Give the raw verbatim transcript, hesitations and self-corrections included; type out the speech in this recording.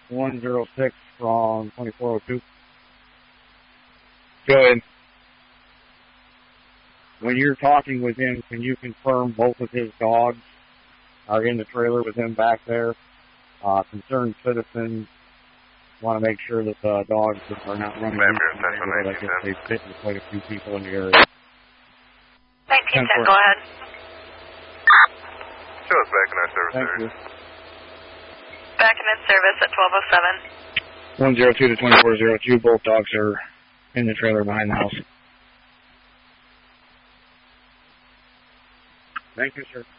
one zero six from twenty-four oh two. Go ahead. When you're talking with him, can you confirm both of his dogs are in the trailer with him back there? Uh, concerned citizens want to make sure that the dogs are not running loose in the neighborhood. I guess they've bitten quite a few people in the area. nineteen ten, go ahead. Show us back in our service Thank area. you. Back in service at twelve oh seven. one zero two to twenty-four oh two. Both dogs are in the trailer behind the house. Thank you, sir.